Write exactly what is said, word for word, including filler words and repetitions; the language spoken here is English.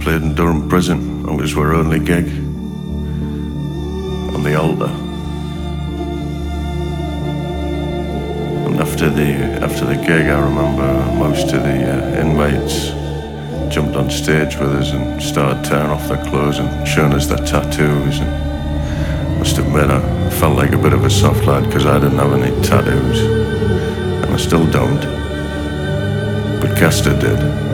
Played in Durham Prison. It was our only gig on the altar. And after the after the gig, I remember most of the uh, inmates jumped on stage with us and started tearing off their clothes and showing us their tattoos. And I must admit, I felt like a bit of a soft lad because I didn't have any tattoos, and I still don't. But Castor did.